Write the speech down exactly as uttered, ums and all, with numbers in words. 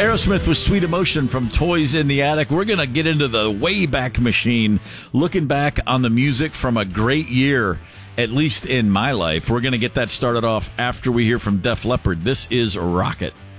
Aerosmith with Sweet Emotion from Toys in the Attic. We're going to get into the Wayback Machine, looking back on the music from a great year, at least in my life. We're going to get that started off after we hear from Def Leppard. This is Rocket.